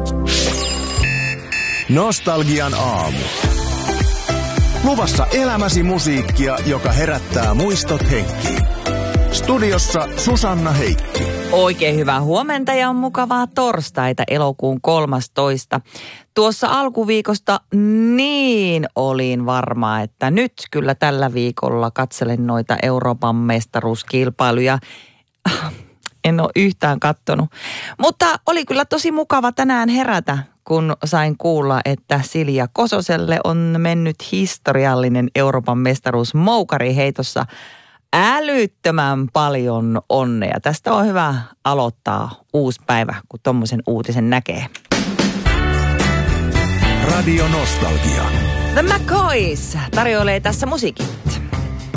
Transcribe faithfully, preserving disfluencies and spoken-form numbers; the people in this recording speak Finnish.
Nostalgian aamu. Luvassa elämäsi musiikkia, joka herättää muistot henkiin. Studiossa Susanna Heikki. Oikein hyvää huomenta ja on mukavaa torstaita elokuun kolmastoista. Tuossa alkuviikosta niin olin varma, että nyt kyllä tällä viikolla katselen noita Euroopan mestaruuskilpailuja. En ole yhtään kattonut. Mutta oli kyllä tosi mukava tänään herätä, kun sain kuulla, että Silja Kososelle on mennyt historiallinen Euroopan mestaruus moukariheitossa. Älyttömän paljon onnea. Tästä on hyvä aloittaa uusi päivä, kun tommosen uutisen näkee. Radio Nostalgia. The McCoys tarjoilee tässä musiikit.